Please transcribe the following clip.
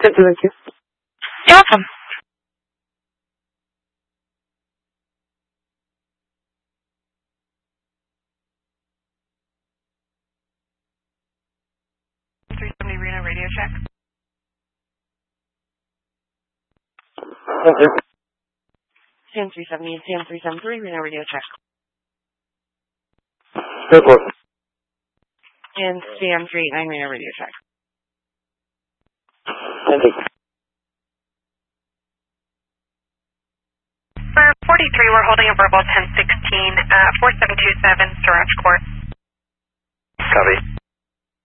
Thank you. You're welcome. Reno radio check. Thank you. Sam 370 and Sam 373, Reno radio check. Good work. And Sam 389, Reno radio check. Thank you. For 43, we're holding a verbal 1016, 4727 Sriracha Court. Copy.